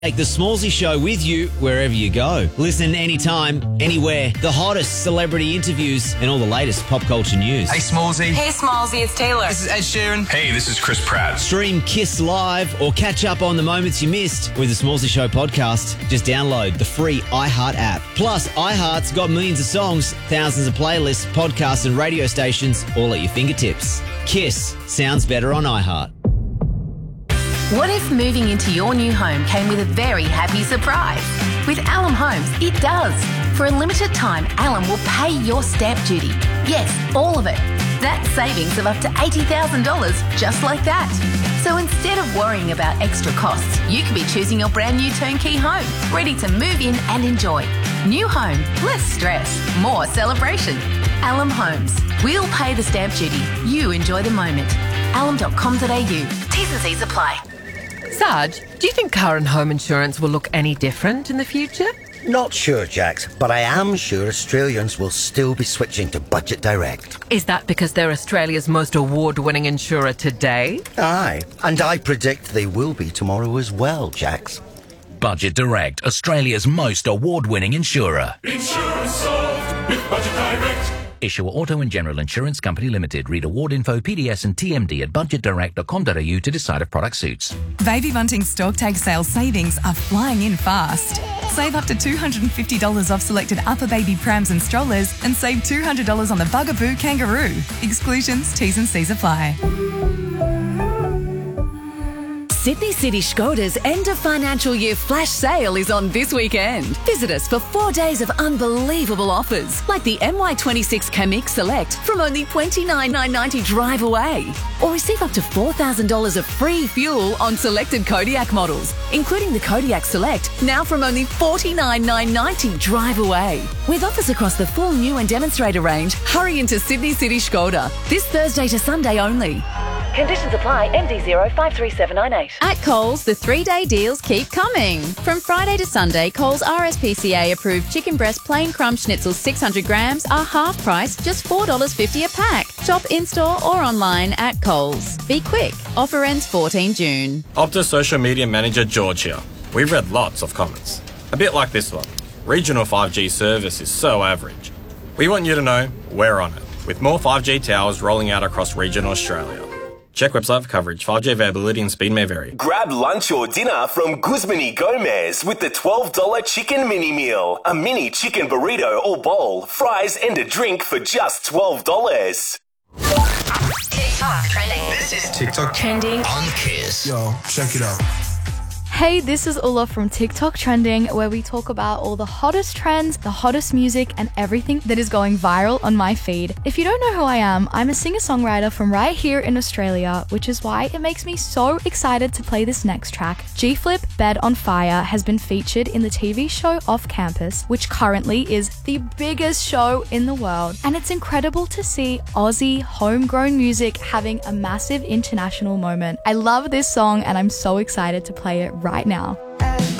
Take the Smallsy Show with you wherever you go. Listen anytime, anywhere. The hottest celebrity interviews and all the latest pop culture news. Hey, Smallsy. Hey, Smallsy, it's Taylor. This is Ed Sheeran. Hey, this is Chris Pratt. Stream Kiss Live or catch up on the moments you missed with the Smallsy Show podcast. Just download the free iHeart app. Plus, iHeart's got millions of songs, thousands of playlists, podcasts and radio stations all at your fingertips. Kiss sounds better on iHeart. What if moving into your new home came with a very happy surprise? With Alum Homes, it does. For a limited time, Alum will pay your stamp duty. Yes, all of it. That's savings of up to $80,000 just like that. So instead of worrying about extra costs, you could be choosing your brand new turnkey home, ready to move in and enjoy. New home, less stress, more celebration. Alum Homes. We'll pay the stamp duty. You enjoy the moment. alum.com.au. T's and C's apply. Sarge, do you think car and home insurance will look any different in the future? Not sure, Jax, but I am sure Australians will still be switching to Budget Direct. Is that because they're Australia's most award-winning insurer today? Aye, and I predict they will be tomorrow as well, Jax. Budget Direct, Australia's most award-winning insurer. Insurance solved with Budget Direct. Issuer Auto and General Insurance Company Limited. Read award info, PDS and TMD at budgetdirect.com.au to decide if product suits. Baby Bunting stock take sale savings are flying in fast. Save up to $250 off selected upper baby prams and strollers and save $200 on the Bugaboo Kangaroo. Exclusions, T's and C's apply. Sydney City Skoda's end of financial year flash sale is on this weekend. Visit us for 4 days of unbelievable offers, like the MY26 Kamik Select from only $29,990 drive away. Or receive up to $4,000 of free fuel on selected Kodiak models, including the Kodiak Select, now from only $49,990 drive away. With offers across the full new and demonstrator range, hurry into Sydney City Skoda. This Thursday to Sunday only. Conditions apply. MD053798. At Coles, the 3-day deals keep coming. From Friday to Sunday, Coles RSPCA approved chicken breast plain crumb schnitzel 600 grams are half price, just $4.50 a pack. Shop in-store or online at Coles. Be quick. Offer ends 14 June. Optus social media manager George here. We've read lots of comments. A bit like this one. Regional 5G service is so average. We want you to know we're on it, with more 5G towers rolling out across regional Australia. Check website for coverage. 5G availability and speed may vary. Grab lunch or dinner from Guzman y Gomez with the $12 chicken mini meal. A mini chicken burrito or bowl, fries and a drink for just $12. TikTok trending. This is TikTok Trending on Kiss. Yo, check it out. Hey, this is Ulla from TikTok Trending, where we talk about all the hottest trends, the hottest music, and everything that is going viral on my feed. If you don't know who I am, I'm a singer-songwriter from right here in Australia, which is why it makes me so excited to play this next track. G-Flip, Bed on Fire, has been featured in the TV show Off Campus, which currently is the biggest show in the world. And it's incredible to see Aussie, homegrown music having a massive international moment. I love this song and I'm so excited to play it right now.